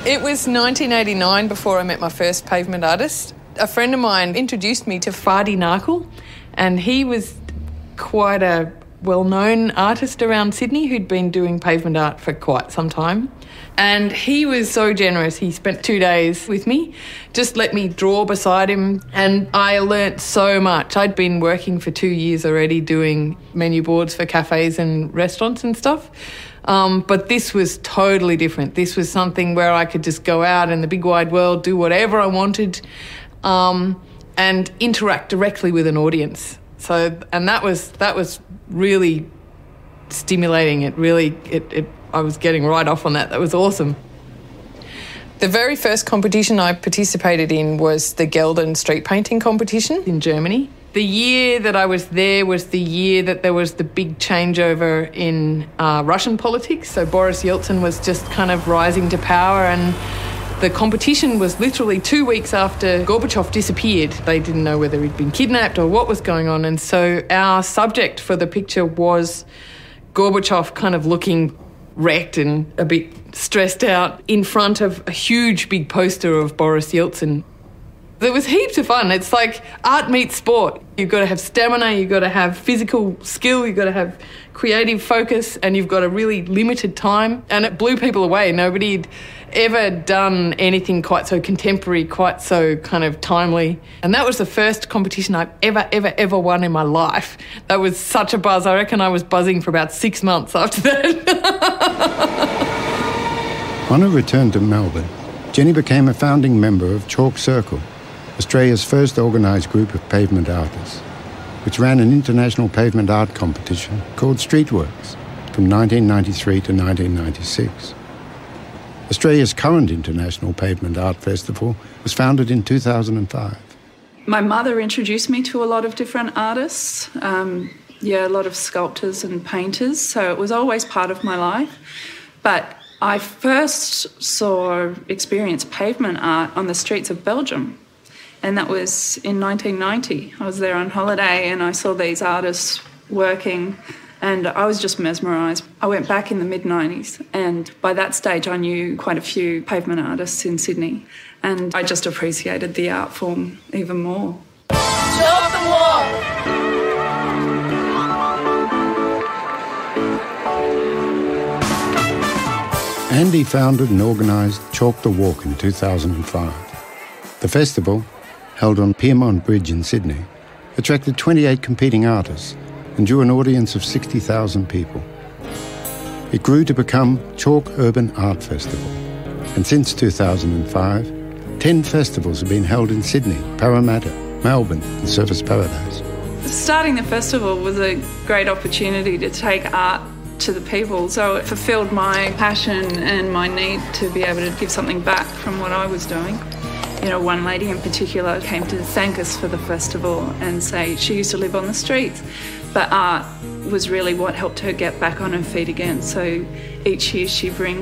It was 1989 before I met my first pavement artist. A friend of mine introduced me to Fadi Narkle, and he was quite a well-known artist around Sydney who'd been doing pavement art for quite some time. And he was so generous. He spent 2 days with me, just let me draw beside him, and I learnt so much. I'd been working for 2 years already doing menu boards for cafes and restaurants and stuff. But this was totally different. This was something where I could just go out in the big wide world, do whatever I wanted, and interact directly with an audience. And that was really stimulating. I was getting right off on that. That was awesome. The very first competition I participated in was the Geldern street painting competition in Germany. The year that I was there was the year that there was the big changeover in Russian politics. So Boris Yeltsin was just kind of rising to power, and the competition was literally 2 weeks after Gorbachev disappeared. They didn't know whether he'd been kidnapped or what was going on. And so our subject for the picture was Gorbachev kind of looking wrecked and a bit stressed out in front of a huge big poster of Boris Yeltsin. There was heaps of fun. It's like art meets sport. You've got to have stamina, you've got to have physical skill, you've got to have creative focus, and you've got a really limited time. And it blew people away. Nobody'd ever done anything quite so contemporary, quite so kind of timely. And that was the first competition I've ever won in my life. That was such a buzz. I reckon I was buzzing for about 6 months after that. On her return to Melbourne, Jenny became a founding member of Chalk Circle, Australia's first organised group of pavement artists, which ran an international pavement art competition called Streetworks from 1993 to 1996. Australia's current International Pavement Art Festival was founded in 2005. My mother introduced me to a lot of different artists, a lot of sculptors and painters, so it was always part of my life. But I first experienced pavement art on the streets of Belgium, and that was in 1990. I was there on holiday and I saw these artists working, and I was just mesmerised. I went back in the mid-90s, and by that stage I knew quite a few pavement artists in Sydney, and I just appreciated the art form even more. Chalk the walk! Andy founded and organised Chalk the Walk in 2005. The festival, held on Pyrmont Bridge in Sydney, attracted 28 competing artists and drew an audience of 60,000 people. It grew to become Chalk Urban Art Festival, and since 2005, 10 festivals have been held in Sydney, Parramatta, Melbourne and Surfers Paradise. Starting the festival was a great opportunity to take art to the people, so it fulfilled my passion and my need to be able to give something back from what I was doing. You know, one lady in particular came to thank us for the festival and say she used to live on the streets, but art was really what helped her get back on her feet again. So each year she brings